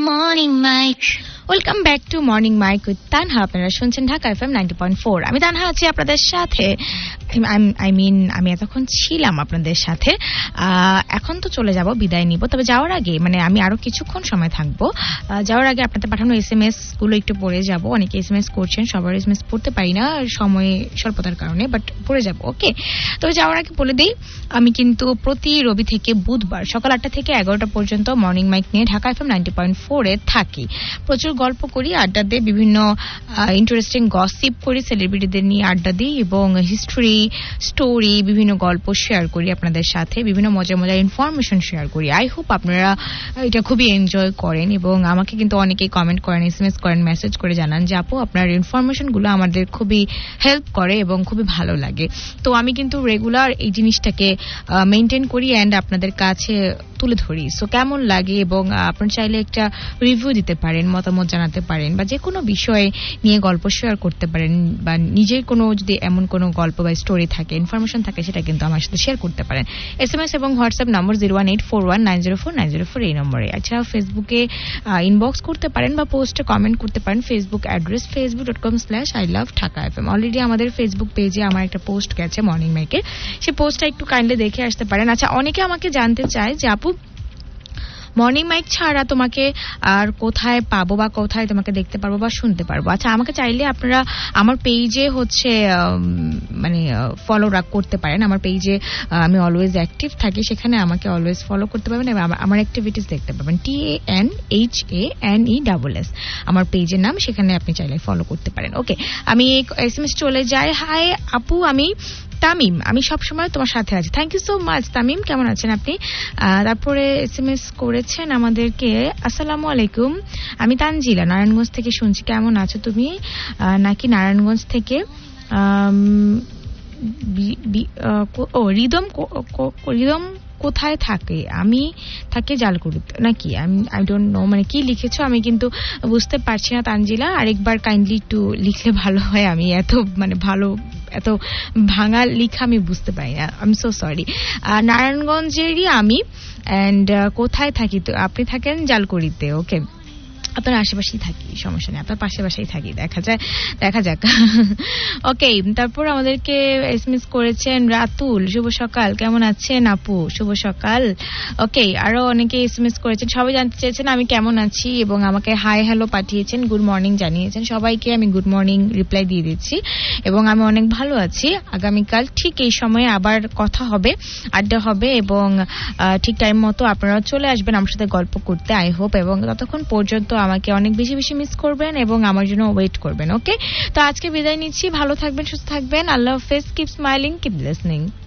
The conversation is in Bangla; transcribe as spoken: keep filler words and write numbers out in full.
Morning Mike. Welcome back to morning mic with Tanha. আপনারা শুনছেন Dhaka FM ninety point four. আমি তানহা আছি আপনাদের সাথে। আই মিন আমি এতক্ষণ ছিলাম আপনাদের সাথে, এখন তো চলে যাব, বিদায় নিব। তবে যাওয়ার আগে মানে আমি আরো কিছুক্ষণ সময় থাকবো। যাওয়ার আগে আপনাদের পাঠানো এস এম এস গুলো একটু পড়ে যাব। অনেকে এস এম এস করছেন, সবার এস এম এস পড়তে পারি না সময় স্বল্পতার কারণে, বাট পড়ে যাব। ওকে, তবে যাওয়ার আগে বলে দিই, আমি কিন্তু প্রতি রবি থেকে বুধবার সকাল আটটা থেকে এগারোটা পর্যন্ত মর্নিং মাইক নিয়ে Dhaka FM ninety point four এ থাকি। প্রচুর গল্প করি, আড্ডা দিই, বিভিন্ন ইন্টারেস্টিং গসিপ করি, সেলিব্রিটিদের নিয়ে আড্ডা দিই এবং হিস্ট্রি, স্টোরি, বিভিন্ন গল্প শেয়ার করি আপনাদের সাথে, বিভিন্ন মজার মজার ইনফরমেশন শেয়ার করি। আই হোপ আপনারা এটা খুবই এনজয় করেন এবং আমাকে কিন্তু অনেকেই কমেন্ট করেন, এস এম এস করেন, মেসেজ করে জানান যে আপু আপনার ইনফরমেশনগুলো আমাদের খুবই হেল্প করে এবং খুবই ভালো লাগে। তো আমি কিন্তু রেগুলার এই জিনিসটাকে মেনটেন করি অ্যান্ড আপনাদের কাছে তুলে ধরি। সো কেমন লাগে এবং আপনারা চাইলে একটা রিভিউ দিতে পারেন, মতামত জানাতে পারেন, বা যে কোনো বিষয়ে নিয়ে গল্প শেয়ার করতে পারেন, বা নিজের কোনো যদি এমন কোনো গল্প বা স্টোরি থাকে, ইনফরমেশন থাকে, সেটা কিন্তু আমার সাথে শেয়ার করতে পারেন। এস এম এস এবং WhatsApp number zero one eight four one nine zero four nine zero four এই নম্বরে। এছাড়াও ফেসবুকে ইনবক্স করতে পারেন বা পোস্টে কমেন্ট করতে পারেন। Facebook address Facebook dot com slash I love Dhaka FM. Already আমাদের ফেসবুক পেজে আমার একটা পোস্ট গেছে মর্নিং মাইকের, সেই পোস্টটা একটু কাইন্ডলি দেখে আসতে পারেন। আচ্ছা, অনেকে আমাকে জানতে চায় যে আপু মর্নিং মাইক ছাড়া তোমাকে আর কোথায় পাবো বা কোথায় তোমাকে দেখতে পারবো বা শুনতে পারবো? আচ্ছা, আমাকে চাইলে আপনারা আমার পেজে হচ্ছে মানে ফলো করতে পারেন। আমার পেজে আমি অলওয়েজ অ্যাক্টিভ থাকি, সেখানে আমাকে অলওয়েজ ফলো করতে পারবেন এবং আমার অ্যাক্টিভিটিস দেখতে পাবেন। টি A N H A N E double S আমার পেজের নাম, সেখানে আপনি চাইলে ফলো করতে পারেন। ওকে, আমি এস এম এস চলে যাই। হাই আপু, আমি তামিম, আমি সবসময় তোমার সাথে আছি। Thank you so much Tamim, কেমন আছেন আপনি? তারপরে এস এম এস করেছেন আমাদেরকে, আসসালামু আলাইকুম, আমি তানজিলা নারায়ণগঞ্জ থেকে শুনছি, কেমন আছো তুমি? নাকি নারায়ণগঞ্জ থেকে ও রিদম রিদম কোথায় থাকে? আমি থাকি জালকুড়িতে নাকি, আমি আই ডোন্ট নো, মানে কি লিখেছো আমি কিন্তু বুঝতে পারছি না তানজিলা। আরেকবার কাইন্ডলি একটু লিখলে ভালো হয়, আমি এত মানে ভালো এত ভাঙা লিখা আমি বুঝতে পারি না, আই এম সো সরি। নারায়ণগঞ্জেরই আমি, অ্যান্ড কোথায় থাকি? তো আপনি থাকেন জালকুড়িতে। ওকে, আপনার আশেপাশেই থাকি, সমস্যা নেই, আপনার পাশে পাশেই থাকি, দেখা যায় দেখা যাক। ওকে, তারপর আমাদেরকে এসএমএস করেছেন রাতুল, শুভ সকাল, কেমন আছেন আপু? শুভ সকাল। ওকে, আরো অনেকে এসএমএস করেছেন, সবাই জানতে চেয়েছেন আমি কেমন আছি এবং আমাকে হাই হ্যালো পাঠিয়েছেন, গুড মর্নিং জানিয়েছেন। সবাইকে আমি গুড মর্নিং রিপ্লাই দিয়ে দিচ্ছি এবং আমি অনেক ভালো আছি। আগামীকাল ঠিক এই সময়ে আবার কথা হবে, আড্ডা হবে এবং ঠিক টাইম মতো আপনারা চলে আসবেন আমার সাথে গল্প করতে, আই হোপ। এবং ততক্ষণ পর্যন্ত আমাকে অনেক বেশি বেশি মিস করবেন এবং আমার জন্য ওয়েট করবেন। ওকে, তো আজকে বিদায় নিচ্ছি, ভালো থাকবেন, সুস্থ থাকবেন, আল্লাহ হাফেজ, কিপ স্মাইলিং, কিপ লিসনিং।